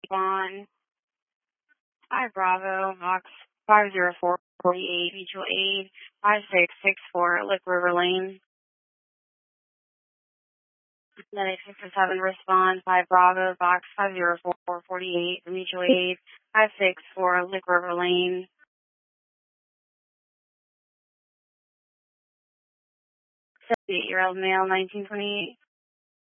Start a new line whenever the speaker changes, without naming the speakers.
respond. 5 Bravo, Box 50448, mutual aid, 5664, Lick River Lane. 9667, respond. 5 Bravo, Box 50448, mutual aid, 564, Lick River Lane. 78-year-old male, 1928.